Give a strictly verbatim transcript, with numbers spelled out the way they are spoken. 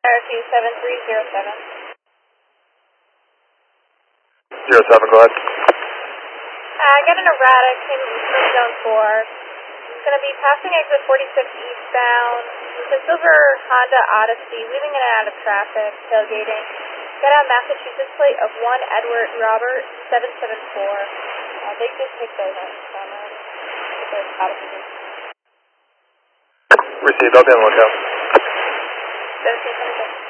R two seven three zero seven. Zero seven, go ahead. Uh, I got an erratic in from zone four. It's going to be passing exit forty-six eastbound. It's a silver Honda Odyssey, weaving in and out of traffic, tailgating. Got a Massachusetts plate of one Edward Robert seven seven four. Uh, they just take those out from um, those out of position. Received, I'll be on the lookout. seventeen seventy-six.